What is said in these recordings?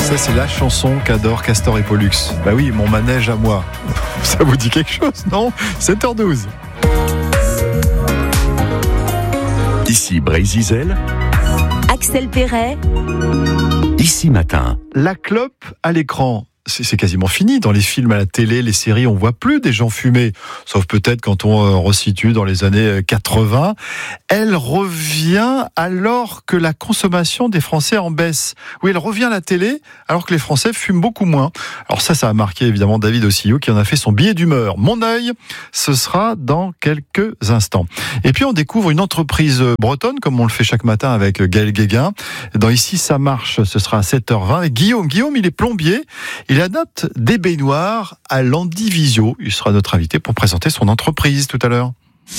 Ça, c'est la chanson qu'adore Castor et Pollux. Bah oui, mon manège à moi. Ça vous dit quelque chose, non ? 7h12. Ici Brézizel, Axel Perret, Ici Matin. La clope à l'écran. C'est quasiment fini. Dans les films, à la télé, les séries, on voit plus des gens fumer. Sauf peut-être quand on resitue dans les années 80. Elle revient alors que la consommation des Français en baisse. Oui, elle revient à la télé alors que les Français fument beaucoup moins. Alors ça a marqué évidemment David Ossillou qui en a fait son billet d'humeur. Mon œil, ce sera dans quelques instants. Et puis on découvre une entreprise bretonne, comme on le fait chaque matin avec Gaël Guéguin. Dans Ici ça marche, ce sera à 7h20. Et Guillaume, il est plombier. Il adapte des baignoires à l'Andivisio. Il sera notre invité pour présenter son entreprise tout à l'heure.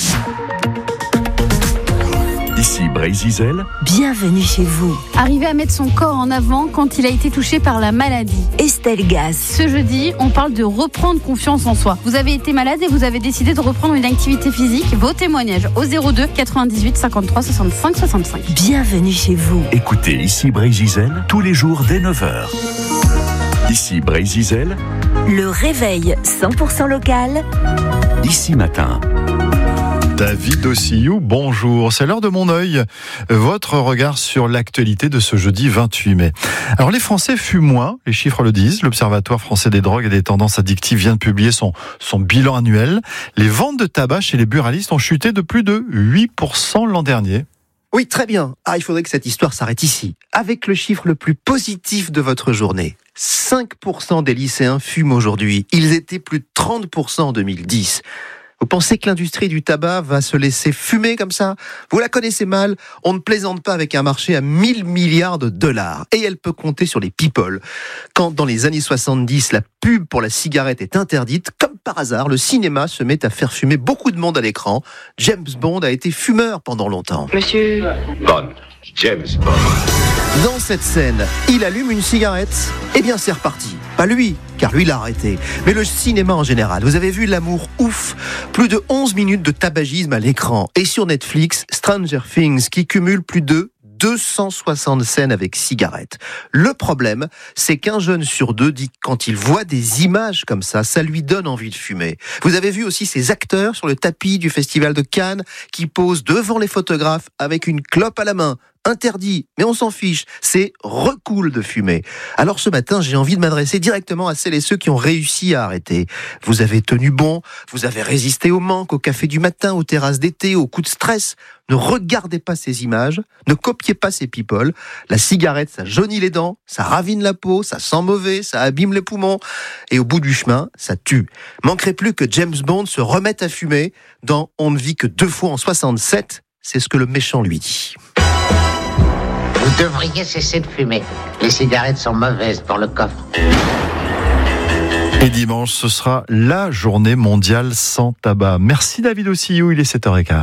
Ici Brézizel, bienvenue chez vous. Arriver à mettre son corps en avant quand il a été touché par la maladie. Estelle Gaz. Ce jeudi, on parle de reprendre confiance en soi. Vous avez été malade et vous avez décidé de reprendre une activité physique. Vos témoignages au 02 98 53 65 65. Bienvenue chez vous. écoutez Ici Brézizel tous les jours dès 9h. Ici Brézizel, Le réveil 100% local. Ici Matin. David Ossillou, bonjour. C'est l'heure de Mon œil. Votre regard sur l'actualité de ce jeudi 28 mai. Alors les Français fument moins, les chiffres le disent. L'Observatoire français des drogues et des tendances addictives vient de publier son bilan annuel. Les ventes de tabac chez les buralistes ont chuté de plus de 8% l'an dernier. Oui, très bien. Il faudrait que cette histoire s'arrête ici, avec le chiffre le plus positif de votre journée. 5% des lycéens fument aujourd'hui. Ils étaient plus de 30% en 2010. Vous pensez que l'industrie du tabac va se laisser fumer comme ça ? Vous la connaissez mal. On ne plaisante pas avec un marché à 1000 milliards de dollars. Et elle peut compter sur les people. Quand, dans les années 70, la pub pour la cigarette est interdite, comme par hasard, le cinéma se met à faire fumer beaucoup de monde à l'écran. James Bond a été fumeur pendant longtemps. Monsieur Bond, James Bond. Dans cette scène, il allume une cigarette. Eh bien, c'est reparti. Pas lui, car lui l'a arrêté, mais le cinéma en général. Vous avez vu L'amour ouf, plus de 11 minutes de tabagisme à l'écran. Et sur Netflix, Stranger Things, qui cumule plus de 260 scènes avec cigarette. Le problème, c'est qu'un jeune sur deux dit que quand il voit des images comme ça lui donne envie de fumer. Vous avez vu aussi ces acteurs sur le tapis du Festival de Cannes qui posent devant les photographes avec une clope à la main. Interdit, mais on s'en fiche, c'est recool de fumer. Alors ce matin, j'ai envie de m'adresser directement à celles et ceux qui ont réussi à arrêter. Vous avez tenu bon, vous avez résisté au manque, au café du matin, aux terrasses d'été, aux coups de stress. Ne regardez pas ces images, ne copiez pas ces people. La cigarette, ça jaunit les dents, ça ravine la peau, ça sent mauvais, ça abîme les poumons. Et au bout du chemin, ça tue. Manquerait plus que James Bond se remette à fumer dans On ne vit que 2 fois en 67. C'est ce que le méchant lui dit. Vous devriez cesser de fumer. Les cigarettes sont mauvaises pour le coffre. Et dimanche, ce sera la journée mondiale sans tabac. Merci David Ossillou, il est 7h15.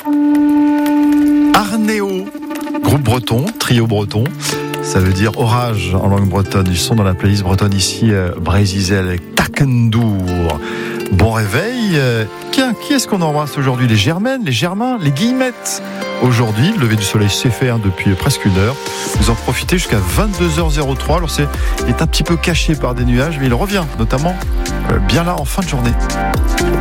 Arnéo, groupe breton, trio breton. Ça veut dire orage en langue bretonne. Ils sont dans la playlist bretonne ici, Brézizel avec Takendour. Bon réveil. Qui est-ce qu'on embrasse aujourd'hui ? Les Germaines, les Germains, les Guillemettes. Aujourd'hui, le lever du soleil s'est fait depuis presque une heure. Vous en profitez jusqu'à 22h03. Alors il est un petit peu caché par des nuages, mais il revient, notamment bien là en fin de journée.